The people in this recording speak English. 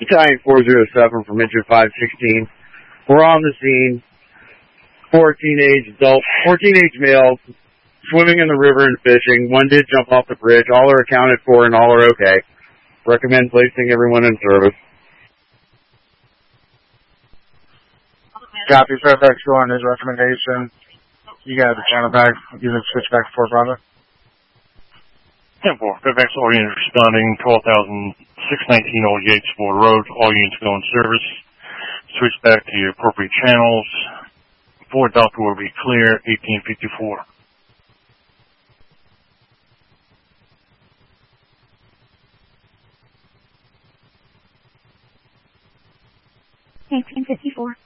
Battalion 407 from Engine 516. We're on the scene. 4 teenage males swimming in the river and fishing. One did jump off the bridge. All are accounted for and all are okay. Recommend placing everyone in service. Copy, Fairfax on his recommendation. You got the channel back. You can switch back to Fort Bravo. 10-4, Fairfax, all units responding, 12,619 Old Yates Ford Road. All units go in service. Switch back to your appropriate channels. Ford Delta will be clear, 1854. $18.54.